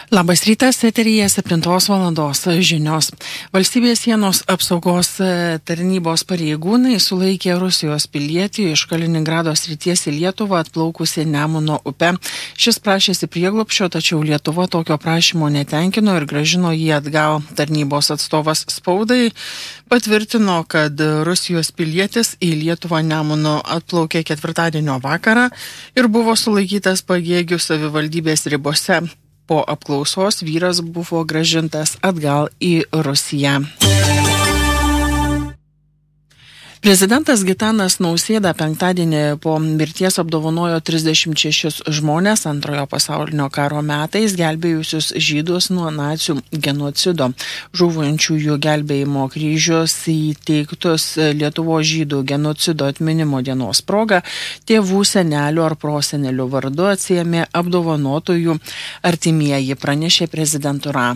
Labas rytas, eteryje 7 valandos žinios. Valstybės sienos apsaugos tarnybos pareigūnai sulaikė Rusijos pilietį iš Kaliningrado srities į Lietuvą atplaukusi Nemuno upe. Šis prašėsi prieglobsčio, tačiau Lietuva tokio prašymo netenkino ir grąžino jį atgal. Tarnybos atstovas spaudai patvirtino, kad Rusijos pilietis į Lietuvą Nemuno atplaukė ketvirtadienio vakarą ir buvo sulaikytas Pagėgių savivaldybės ribose. Po apklausos vyras buvo grąžintas atgal į Rusiją. Prezidentas Gitanas Nausėda penktadienį po mirties apdovanojo 36 žmonės Antrojo pasaulinio karo metais gelbėjusius žydus nuo nacių genocido. Žuvusiųjų gelbėjimo kryžius įteiktus Lietuvos žydų genocido atminimo dienos proga tėvų, senelių ar prosenelių vardu atsiėmė apdovanotųjų artimieji, pranešė prezidentūra.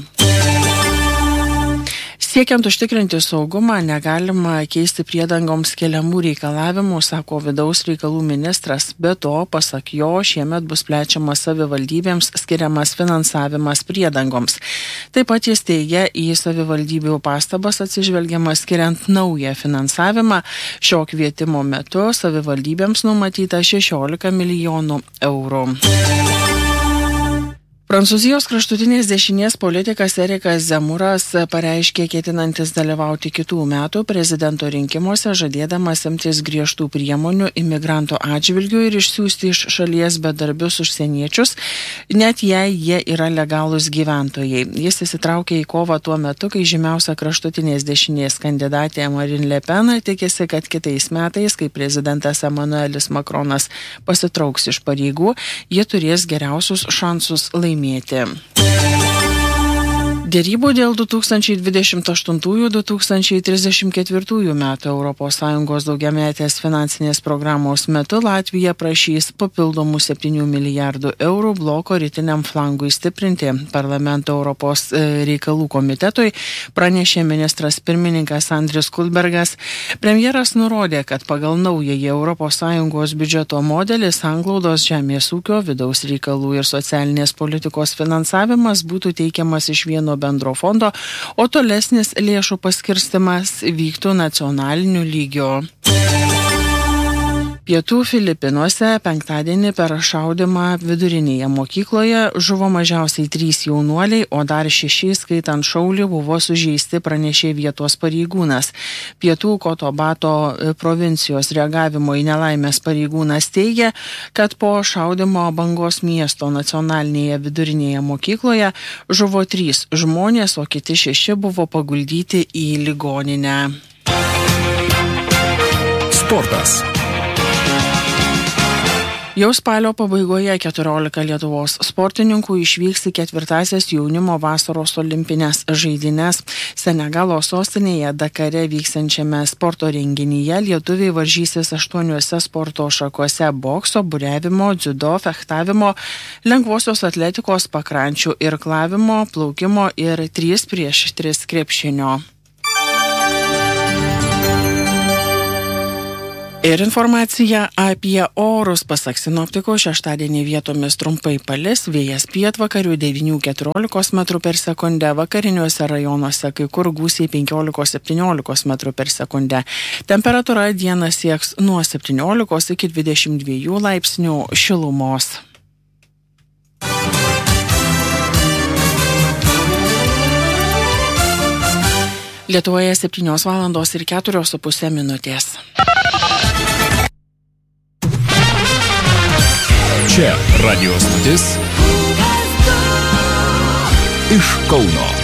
Siekiant užtikrinti saugumą, negalima keisti priedangoms keliamų reikalavimų, sako vidaus reikalų ministras. Be to, pasak jo, šiemet bus plečiamas savivaldybėms skiriamas finansavimas priedangoms. Taip pat jis teigia, į savivaldybių pastabas atsižvelgiama skiriant naują finansavimą. Šio kvietimo metu savivaldybėms numatyta 16 milijonų eurų. Prancūzijos kraštutinės dešinės politikas Erikas Zemūras pareiškė ketinantis dalyvauti kitų metų prezidento rinkimuose, žadėdamas imtis griežtų priemonių imigrantų atžvilgių ir išsiųsti iš šalies bedarbius užsieniečius, net jei jie yra legalūs gyventojai. Jis įsitraukė į kovą tuo metu, kai žymiausia kraštutinės dešinės kandidatė Marine Le Pen tikisi, kad kitais metais, kai prezidentas Emmanuelis Macronas pasitrauks iš pareigų, jie turės geriausius šansus laimėti. Dėrybų dėl 2028-2034 metų ES daugiametės finansinės programos metu Latvija prašys papildomų 7 milijardų eurų bloko rytiniam flangui stiprinti. Parlamento Europos reikalų komitetui pranešė ministras pirmininkas Andris Kulbergas. Premjeras nurodė, kad pagal naująjį ES biudžeto modelį sanglaudos, žemės ūkio, vidaus reikalų ir socialinės politikos finansavimas būtų teikiamas iš vieno bendro fondo, o tolesnis lėšų paskirstimas vyktų nacionaliniu lygiu. Pietų Filipinuose penktadienį per šaudymą vidurinėje mokykloje žuvo mažiausiai 3 jaunuoliai, o dar 6, skaitant šaulį, buvo sužeisti, pranešė vietos pareigūnas. Pietų Kotobato provincijos reagavimo į nelaimės pareigūnas teigia, kad po šaudymo Bangos miesto nacionalinėje vidurinėje mokykloje žuvo 3 žmonės, o kiti 6 buvo paguldyti į ligoninę. Sportas. Jau spalio pabaigoje 14 Lietuvos sportininkų išvyks į 4-asias jaunimo vasaros olimpinės žaidynes. Senegalo sostinėje Dakare vyksiančiame sporto renginyje lietuviai varžysis 8 sporto šakose: bokso, buriavimo, dziudo, fechtavimo, lengvosios atletikos, pakrančių irklavimo, plaukimo ir 3x3 krepšinio. Ir informacija apie orus. Pasak sinoptikų, šeštadienį vietomis trumpai palis, vėjas pietvakarių 9–14 metrų per sekundę, vakariniuose rajonuose kai kur gūsiai 15–17 metrų per sekundę. Temperatūra dieną sieks nuo 17 iki 22 laipsnių šilumos. Lietuvoje 7:04:05 minutės. Čia radio stotis iš Kauno.